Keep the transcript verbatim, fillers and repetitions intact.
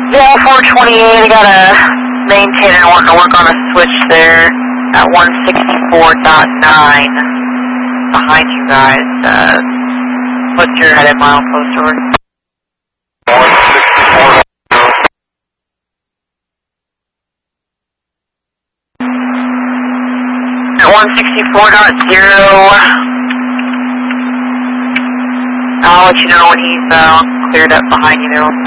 Yeah, four twenty-eight, I got a maintainer wanting to work on a switch there at one sixty-four point nine behind you guys. Uh, what's your headed mile post over? one sixty-four. At one sixty-four point zero. I'll let you know when he's uh, cleared up behind you there.